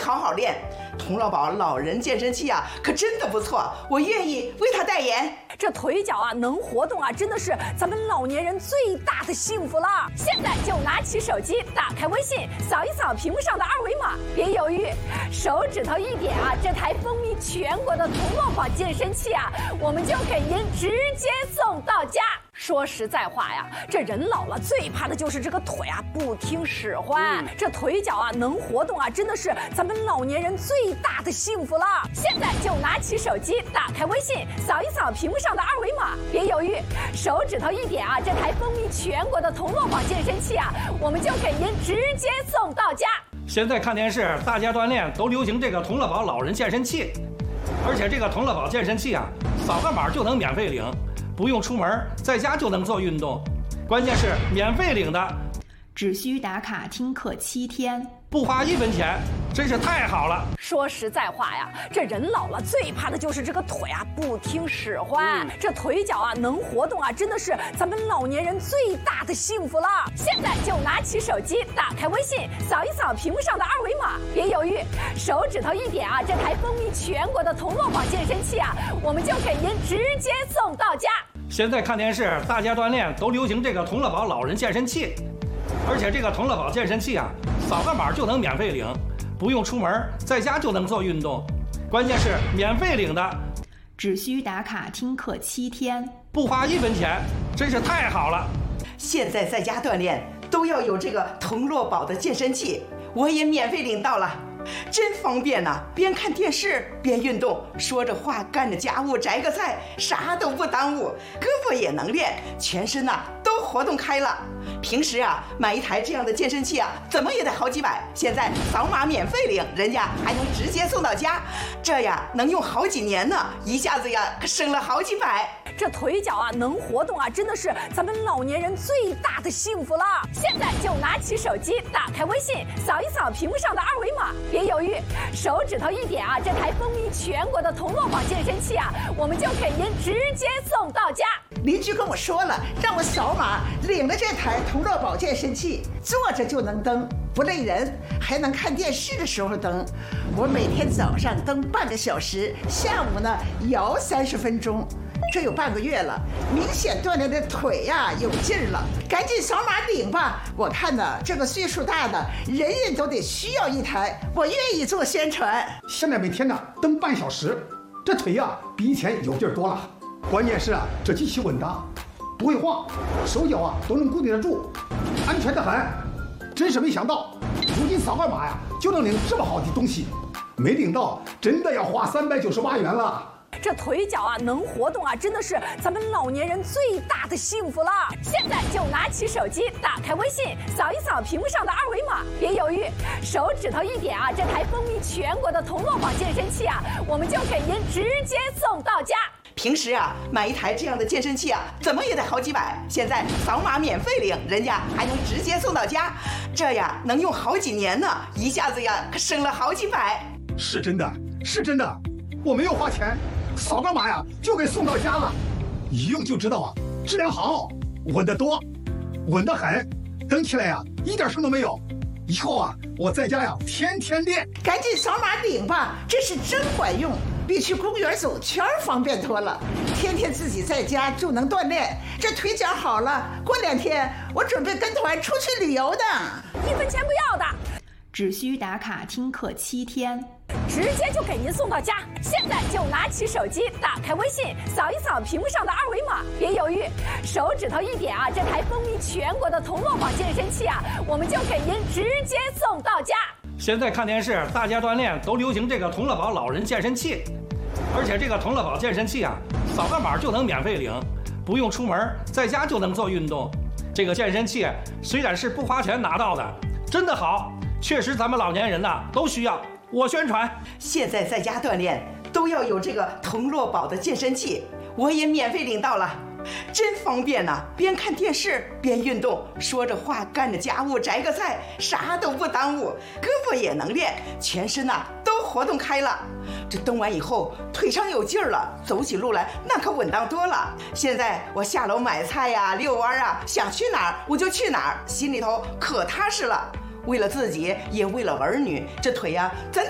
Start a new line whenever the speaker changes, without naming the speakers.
好好练。童乐宝老人健身器啊，可真的不错，我愿意为他代言。
这腿脚啊能活动啊，真的是咱们老年人最大的幸福了。现在就拿起手机，打开微信，扫一扫屏幕上的二维码，别犹豫，手指头一点啊，这台风靡全国的童乐宝健身器啊，我们就给您直接送到家。说实在话呀，这人老了最怕的就是这个腿啊不听使唤。这腿脚啊能活动啊，真的是咱们老年人最大的幸福了。现在就拿起手机，打开微信，扫一扫屏幕上的二维码，别犹豫，手指头一点啊，这台风靡全国的童乐宝健身器啊，我们就给您直接送到家。
现在看电视，大家锻炼都流行这个童乐宝老人健身器，而且这个童乐宝健身器啊，扫个码就能免费领。不用出门，在家就能做运动，关键是免费领的，
只需打卡听课7天，
不花1分钱，真是太好了。
说实在话呀，这人老了最怕的就是这个腿啊不听使唤。这腿脚啊能活动啊，真的是咱们老年人最大的幸福了。现在就拿起手机，打开微信，扫一扫屏幕上的二维码，别犹豫，手指头一点啊，这台风靡全国的童乐宝健身器啊，我们就给您直接送到家。
现在看电视，大家锻炼都流行这个童乐宝老人健身器，而且这个童乐宝健身器啊，扫个码就能免费领，不用出门，在家就能做运动，关键是免费领的，
只需打卡听课7天，
不花1分钱，真是太好了。
现在在家锻炼都要有这个童乐宝的健身器，我也免费领到了。真方便呐！边看电视边运动，说着话干着家务，摘个菜，啥都不耽误，胳膊也能练，全身呐都活动开了。平时啊买一台这样的健身器啊，怎么也得好几百，现在扫码免费领，人家还能直接送到家，这呀能用好几年呢，一下子呀可省了好几百。
这腿脚啊能活动啊，真的是咱们老年人最大的幸福了。现在就拿起手机，打开微信，扫一扫屏幕上的二维码，别犹豫，手指头一点啊，这台风靡全国的童乐宝健身器啊，我们就给您直接送到家。
邻居跟我说了，让我扫码领了这台童乐宝健身器，坐着就能蹬，不累人，还能看电视的时候蹬。我每天早上蹬半个小时，下午呢摇30分钟。这有半个月了，明显锻炼的腿呀有劲儿了，赶紧扫码领吧！我看呢，这个岁数大的人人都得需要一台，我愿意做宣传。
现在每天呢蹬半小时，这腿呀比以前有劲儿多了。关键是啊，这机器稳当，不会晃，手脚啊都能固定得住，安全得很。真是没想到，如今扫个码呀就能领这么好的东西，没领到真的要花398元了。
这腿脚啊能活动啊，真的是咱们老年人最大的幸福了。现在就拿起手机，打开微信，扫一扫屏幕上的二维码，别犹豫，手指头一点啊，这台风靡全国的童乐宝健身器啊，我们就给您直接送到家。
平时啊买一台这样的健身器啊，怎么也得好几百，现在扫码免费领，人家还能直接送到家，这呀能用好几年呢，一下子呀可省了好几百。
是真的，是真的，我没有花钱，扫个码呀就给送到家了，一用就知道啊，质量好，稳得多，稳得很，蹬起来呀一点声都没有。以后啊我在家呀天天练。
赶紧扫码领吧，这是真管用，比去公园走圈方便多了。天天自己在家就能锻炼，这腿脚好了，过2天我准备跟团出去旅游的
，1分钱不要的，
只需打卡听课7天，
直接就给您送到家。现在就拿起手机，打开微信，扫一扫屏幕上的二维码，别犹豫，手指头一点啊，这台风靡全国的童乐宝健身器啊，我们就给您直接送到家。
现在看电视，大家锻炼都流行这个童乐宝老人健身器，而且这个童乐宝健身器啊，扫个码就能免费领，不用出门，在家就能做运动。这个健身器虽然是不花钱拿到的，真的好，确实咱们老年人呐都需要。我宣传，
现在在家锻炼都要有这个童乐宝的健身器，我也免费领到了。真方便呐，边看电视边运动，说着话干着家务，摘个菜，啥都不耽误，胳膊也能练，全身呐都活动开了。这蹬完以后腿上有劲儿了，走起路来那可稳当多了。现在我下楼买菜呀、遛弯啊，想去哪儿我就去哪儿，心里头可踏实了。为了自己也为了儿女，这腿呀咱得